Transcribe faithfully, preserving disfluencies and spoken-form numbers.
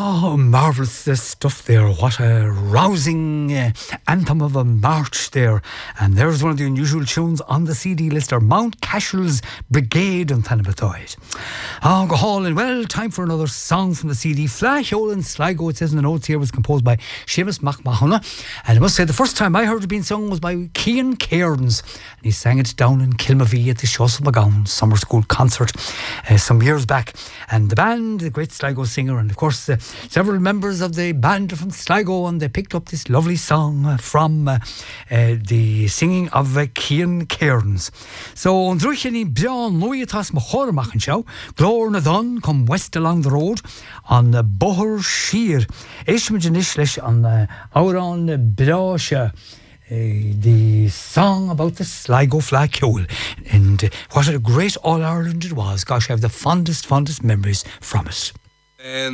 Oh, marvellous uh, stuff there. What a rousing uh, anthem of a march there. And there's one of the unusual tunes on the C D lister, Mount Cashel's Brigade on Thanabatoid. Oh, go hall and well, time for another song from the C D. Flahiol and Sligo, it says in the notes here, was composed by Seamus MacMahon. And I must say, the first time I heard it being sung was by Cian Cairns. And he sang it down in Kilmavee at the Shosel McGowan Summer School concert uh, some years back. And the band, the great Sligo singer, and of course uh, several members of the band are from Sligo, and they picked up this lovely song uh, from uh, uh, the singing of uh, Cian Cairns. So on Druchini Bjorn Noyatas Mahormach Show, Glor na Dun come west along the road on the Bohur Sheer Ishmajanishlish on the Auron Brasha. Uh, the song about the Sligo Flahiol, and uh, what a great All-Ireland it was. Gosh, I have the fondest, fondest memories from it. And